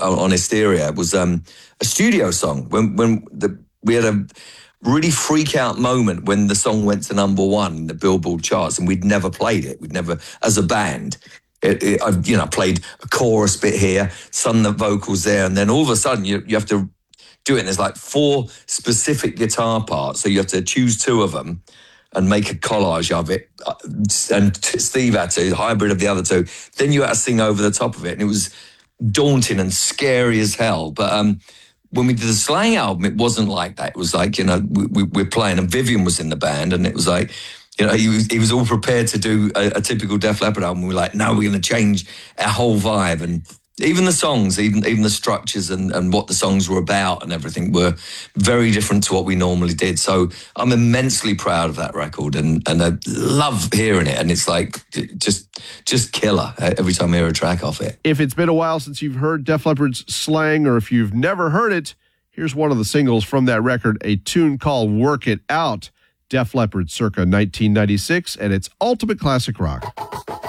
on Hysteria was a studio song. We had a really freak out moment when the song went to number one in the Billboard charts, and we'd never played it. We'd never, as a band. I played a chorus bit here, sung the vocals there, and then all of a sudden you have to do it. And there's like 4 specific guitar parts, so you have to choose 2 of them and make a collage of it. And Steve had to, hybrid of the other 2. Then you had to sing over the top of it, and it was daunting and scary as hell. But when we did the Slang album, it wasn't like that. It was like, we're playing, and Vivian was in the band, and it was like, he was all prepared to do a typical Def Leppard album. We were like, no, we're going to change our whole vibe. And even the songs, even the structures and what the songs were about and everything were very different to what we normally did. So I'm immensely proud of that record, and I love hearing it. And it's like just killer every time I hear a track off it. If it's been a while since you've heard Def Leppard's Slang, or if you've never heard it, here's one of the singles from that record, a tune called Work It Out. Def Leppard circa 1996, and it's ultimate classic rock.